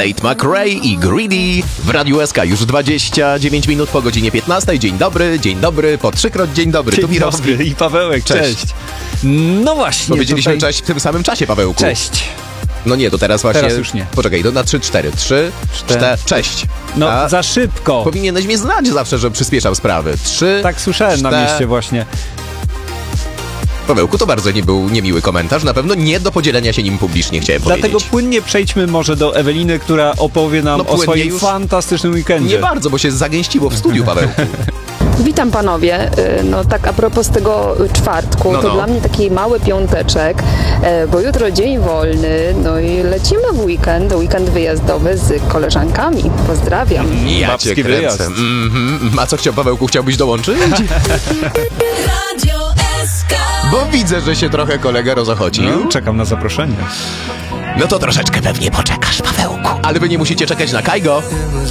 Tate McRae i Greedy w Radiu SK już 29 minut po godzinie 15. Dzień dobry, po trzykroć dzień dobry. Dzień Tu Mirowski dobry i Pawełek, cześć. No właśnie. Powiedzieliśmy tutaj... cześć w tym samym czasie, Pawełku. Cześć. No nie, to teraz właśnie... Teraz już nie. Poczekaj, to na 3-4. 3, 4, cześć. No, za szybko. Powinieneś mnie znać zawsze, że przyspieszam sprawy. 3, Tak słyszałem na mieście właśnie. Pawełku, to bardzo nie był niemiły komentarz, na pewno nie do podzielenia się nim publicznie, chciałem Dlatego powiedzieć. płynnie przejdźmy może do Eweliny, która opowie nam o swoim już fantastycznym weekendzie. Nie bardzo, bo się zagęściło w studiu, Pawełku. Witam panowie. No tak a propos tego czwartku, to dla mnie taki mały piąteczek, bo jutro dzień wolny, no i lecimy w weekend wyjazdowy z koleżankami. Pozdrawiam. Ja Babski cię kręcę. wyjazd. A co Pawełku, chciałbyś dołączyć? Bo widzę, że się trochę kolega rozochocił. No, czekam na zaproszenie. No to troszeczkę pewnie poczekasz, Pawełku. Ale wy nie musicie czekać na Kajgo.